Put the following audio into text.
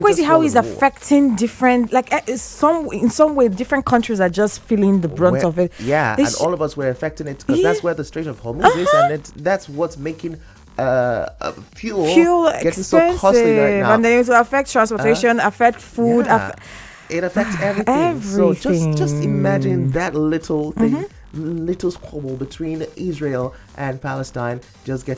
crazy how it's affecting different, like in some way, different countries are just feeling the brunt of it. Yeah, and all of us were affecting it because that's where the Strait of Hormuz is, and that's what's making fuel getting expensive, so costly right now. and then it will affect transportation, affect food, it affects everything. So just imagine that little thing, little squabble between Israel and Palestine just getting